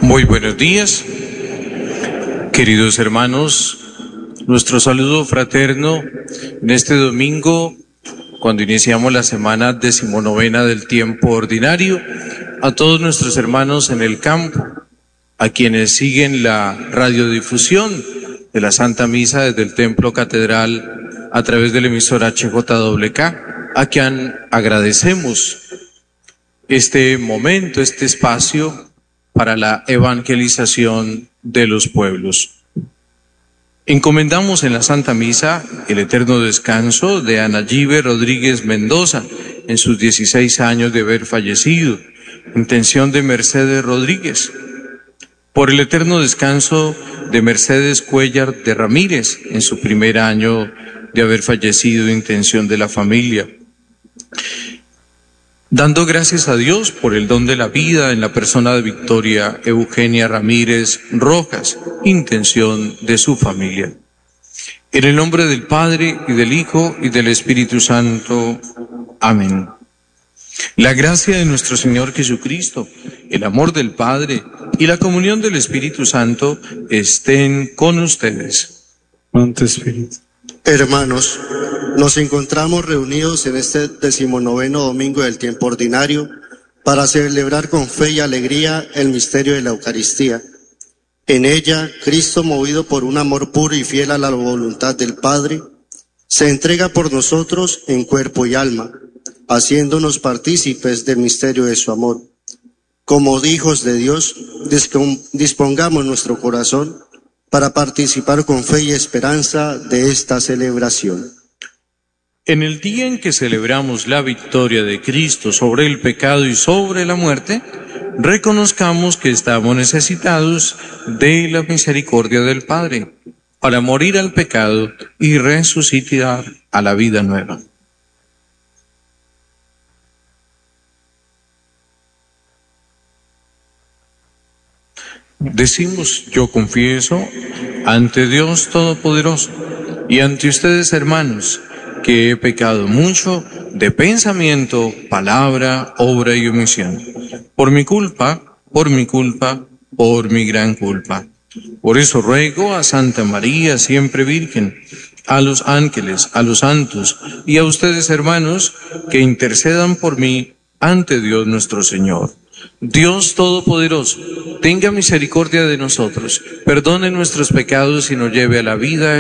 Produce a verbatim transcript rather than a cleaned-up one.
Muy buenos días, queridos hermanos. Nuestro saludo fraterno en este domingo, cuando iniciamos la semana decimonovena del tiempo ordinario, a todos nuestros hermanos en el campo, a quienes siguen la radiodifusión de la Santa Misa desde el Templo Catedral a través del emisor H J W K, a quien agradecemos este momento, este espacio para la evangelización de los pueblos. Encomendamos en la Santa Misa el eterno descanso de Ana Yive Rodríguez Mendoza en sus dieciséis años de haber fallecido, intención de Mercedes Rodríguez. Por el eterno descanso de Mercedes Cuellar de Ramírez en su primer año de haber fallecido, intención de la familia. Dando gracias a Dios por el don de la vida en la persona de Victoria Eugenia Ramírez Rojas, intención de su familia. En el nombre del Padre, y del Hijo, y del Espíritu Santo. Amén. La gracia de nuestro Señor Jesucristo, el amor del Padre y la comunión del Espíritu Santo estén con ustedes. Con tu espíritu. Hermanos, nos encontramos reunidos en este decimonoveno domingo del tiempo ordinario para celebrar con fe y alegría el misterio de la Eucaristía. En ella, Cristo, movido por un amor puro y fiel a la voluntad del Padre, se entrega por nosotros en cuerpo y alma, haciéndonos partícipes del misterio de su amor. Como hijos de Dios, dispongamos nuestro corazón para participar con fe y esperanza de esta celebración. En el día en que celebramos la victoria de Cristo sobre el pecado y sobre la muerte, reconozcamos que estamos necesitados de la misericordia del Padre para morir al pecado y resucitar a la vida nueva. Decimos: yo confieso ante Dios Todopoderoso y ante ustedes, hermanos, que he pecado mucho de pensamiento, palabra, obra y omisión. Por mi culpa, por mi culpa, por mi gran culpa. Por eso ruego a Santa María, siempre Virgen, a los ángeles, a los santos y a ustedes, hermanos, que intercedan por mí ante Dios nuestro Señor. Dios Todopoderoso, tenga misericordia de nosotros, perdone nuestros pecados y nos lleve a la vida